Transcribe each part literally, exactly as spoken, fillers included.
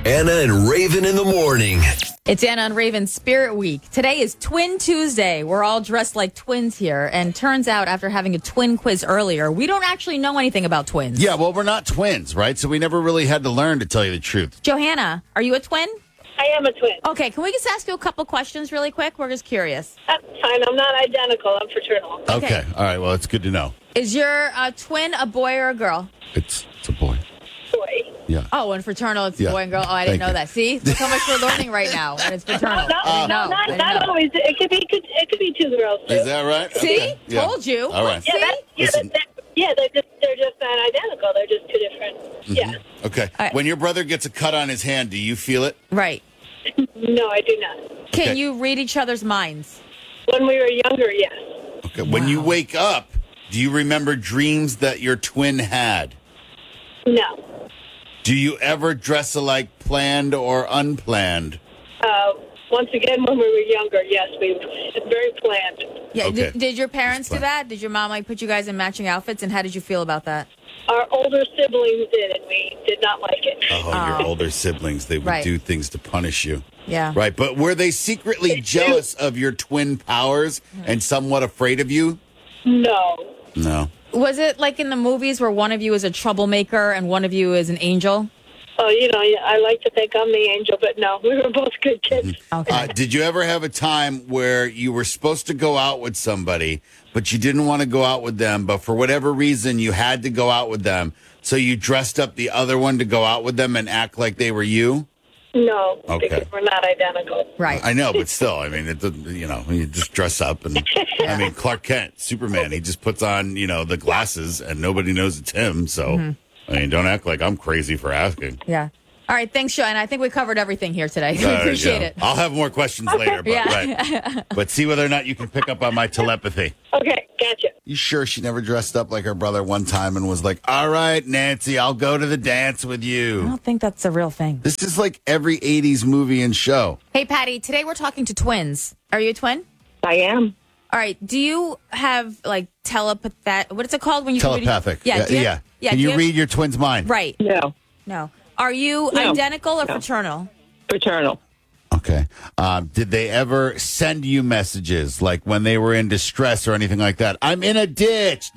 Anna and Raven in the morning. It's Anna and Raven Spirit Week. Today is Twin Tuesday. We're all dressed like twins here. And turns out after having a twin quiz earlier, we don't actually know anything about twins. Yeah, well, we're not twins, right? So we never really had to learn, to tell you the truth. Johanna, are you a twin? I am a twin. Okay, can we just ask you a couple questions really quick? We're just curious. That's fine. I'm not identical. I'm fraternal. Okay. Okay. All right. Well, it's good to know. Is your uh, twin a boy or a girl? It's it's a boy. Boy. Yeah. Oh, and fraternal, it's Yeah. a boy and girl. Oh, I didn't Thank know you. that. See? Look how much we're learning right now. And it's fraternal. No, I didn't no, know. not, I didn't not know. always. It could be. Could, it could be two girls. Too. Is that right? See? Okay. Yeah. Told you. All right. Yeah, See? that, yeah, Listen. that, that, yeah. They're just they're just not identical. They're just two different. Mm-hmm. Yeah. Okay. right. When your brother gets a cut on his hand, do you feel it? Right. No, I do not. Can Okay. you read each other's minds? When we were younger, yes. Okay. When you wake up, do you remember dreams that your twin had? No. Do you ever dress alike, planned or unplanned? Uh, once again, when we were younger, yes, we it's very planned. Yeah. Okay. Did, did your parents do fine. that? Did your mom like put you guys in matching outfits? And how did you feel about that? Our older siblings did, and we did not like it. Oh, your older siblings, they would Right. do things to punish you. Yeah. Right. But were they secretly jealous of your twin powers and somewhat afraid of you? No. No. Was it like in the movies where one of you is a troublemaker and one of you is an angel? Oh, you know, I like to think I'm the angel, but no, we were both good kids. Okay. Uh, did you ever have a time where you were supposed to go out with somebody, but you didn't want to go out with them, but for whatever reason you had to go out with them, so you dressed up the other one to go out with them and act like they were you? No, Okay. because we're not identical. Right. I know, but still, I mean, it, doesn't- you know, you just dress up and, I mean, Clark Kent, Superman, he just puts on, you know, the glasses and nobody knows it's him. So, I mean, don't act like I'm crazy for asking. Yeah. All right. Thanks, Joanna. I think we covered everything here today. We Uh, appreciate yeah. it. I'll have more questions later, but, Yeah. right. But see whether or not you can pick up on my telepathy. Okay, gotcha. You sure she never dressed up like her brother one time and was like, all right, Nancy, I'll go to the dance with I you? don't think that's a real thing. This is like every eighties movie and show. Hey, Patty, today we're talking to twins. Are you a twin? I am. All right. Do you have like telepathic? What is it called when you can read- Telepathic. Yeah. do you yeah. have- yeah. Can do you have- read your twin's mind? Right. No. No. Are you No. identical or No. fraternal? Fraternal. Okay. Um, did they ever send you messages like when they were in distress or anything like that? I'm in a ditch,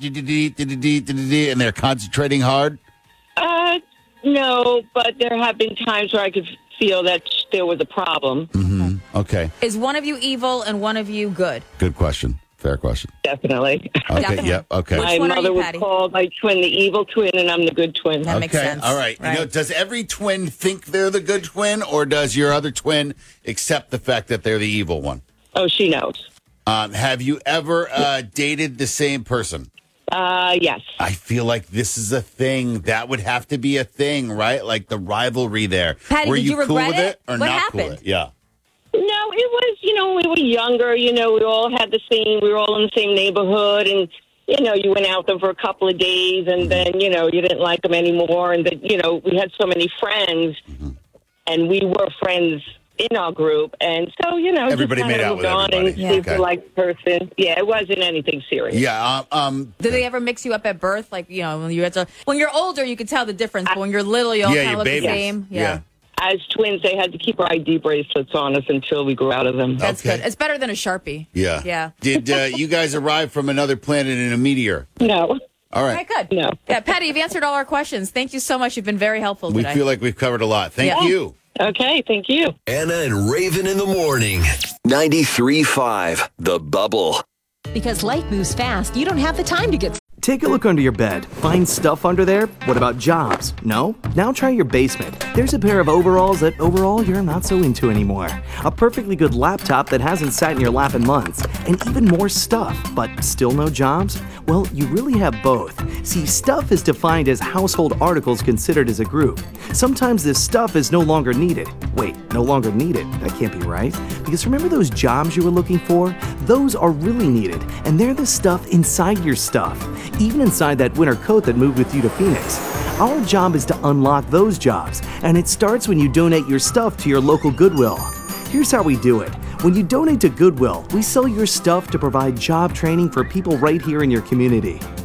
and they're concentrating hard? Uh, no, but there have been times where I could feel that there was a problem. Mm-hmm. Okay. Is one of you evil and one of you good? Good question. Fair question. Definitely. Okay. Definitely. Yep. Okay. Which My one are mother you, was Patty? called my twin the evil twin, and I'm the good twin. That makes okay. sense. All right. Right. You know, does every twin think they're the good twin, or does your other twin accept the fact that they're the evil one? Oh, she knows. Um, have you ever uh, dated the same person? Uh, yes. I feel like this is a thing. That would have to be a thing, right? Like the rivalry there. Patty, Were did you cool regret with it? it or What not cool happened? with it? Yeah. No, it was, you know, we were younger, you know, we all had the same, we were all in the same neighborhood, and, you know, you went out with them for a couple of days, and then, you know, you didn't like them anymore, and then, you know, we had so many friends, Mm-hmm. and we were friends in our group, and so, you know, Everybody just made kinda out moved with on everybody. and Yeah. see if Okay. we liked the person. Yeah, it wasn't anything serious. Yeah. Um, um, Did they ever mix you up at birth? Like, you know, when you had to, when you're older, you could tell the difference. But when you're little, you all yeah, kind of your look babies. the same. Yeah. As twins, they had to keep our I D bracelets on us until we grew out of them. That's Okay. good. It's better than a Sharpie. Yeah. Yeah. Did uh, you guys arrive from another planet in a meteor? No, All All right. right, good. No. Yeah, Patty, you've answered all our questions. Thank you so much. You've been very helpful We today. feel like we've covered a lot. Thank Yeah. you. Okay, thank you. Anna and Raven in the morning. ninety-three point five The Bubble. Because life moves fast, you don't have the time to get... Take a look under your bed. Find stuff under there? What about jobs? No? Now try your basement. There's a pair of overalls that overall you're not so into anymore. A perfectly good laptop that hasn't sat in your lap in months. And even more stuff, but still no jobs? Well, you really have both. See, stuff is defined as household articles considered as a group. Sometimes this stuff is no longer needed. Wait, no longer needed? That can't be right. Because remember those jobs you were looking for? Those are really needed, and they're the stuff inside your stuff. Even inside that winter coat that moved with you to Phoenix. Our job is to unlock those jobs, and it starts when you donate your stuff to your local Goodwill. Here's how we do it. When you donate to Goodwill, we sell your stuff to provide job training for people right here in your community.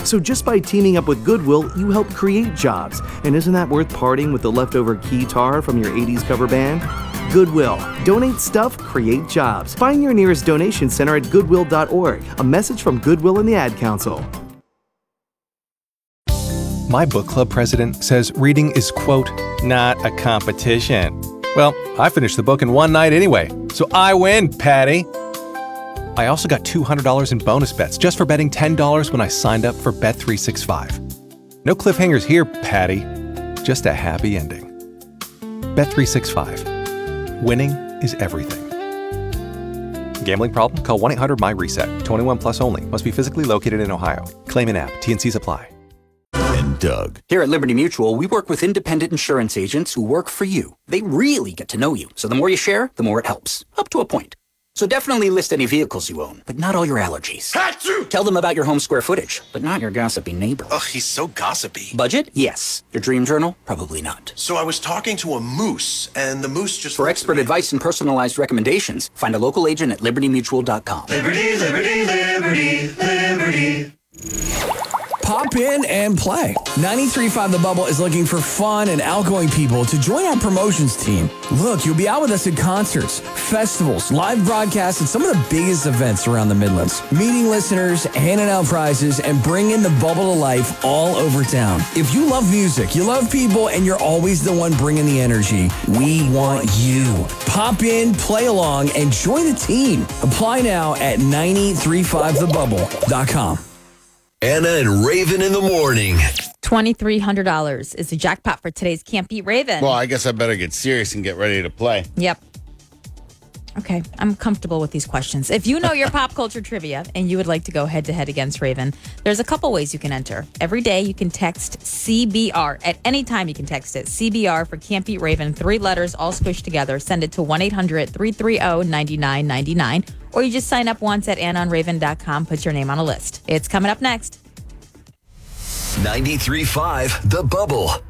So just by teaming up with Goodwill, you help create jobs. And isn't that worth parting with the leftover guitar from your eighties cover band? Goodwill. Donate stuff, create jobs. Find your nearest donation center at goodwill dot org. A message from Goodwill and the Ad Council. My book club president says reading is, quote, not a competition. Well, I finished the book in one night anyway, so I win, Patty. I also got two hundred dollars in bonus bets just for betting ten dollars when I signed up for Bet three sixty-five. No cliffhangers here, Patty. Just a happy ending. Bet three sixty-five. Winning is everything. Gambling problem? Call one eight hundred M Y reset. twenty-one plus only. Must be physically located in Ohio. Claim in app. T N Cs apply. And Doug. Here at Liberty Mutual, we work with independent insurance agents who work for you. They really get to know you. So the more you share, the more it helps. Up to a point. So definitely list any vehicles you own, but not all your allergies. Achoo! Tell them about your home square footage, but not your gossipy neighbor. Ugh, he's so gossipy. Budget? Yes. Your dream journal? Probably not. So I was talking to a moose, and the moose just... For expert advice and personalized recommendations, find a local agent at liberty mutual dot com. Liberty, liberty, liberty, liberty. Pop in and play. ninety-three point five The Bubble is looking for fun and outgoing people to join our promotions team. Look, you'll be out with us at concerts, festivals, live broadcasts, and some of the biggest events around the Midlands. Meeting listeners, handing out prizes, and bringing the bubble to life all over town. If you love music, you love people, and you're always the one bringing the energy, we want you. Pop in, play along, and join the team. Apply now at ninety-three point five the bubble dot com. Anna and Raven in the morning. twenty-three hundred dollars is the jackpot for today's Can't Beat Raven. Well, I guess I better get serious and get ready to play. Yep. Okay, I'm comfortable with these questions. If you know your pop culture trivia and you would like to go head-to-head against Raven, there's a couple ways you can enter. Every day you can text C B R. At any time you can text it. C B R for Can't Beat Raven. Three letters all squished together. Send it to one eight hundred three three zero nine nine nine nine. Or you just sign up once at anna on raven dot com. Put your name on a list. It's coming up next. ninety-three point five The Bubble.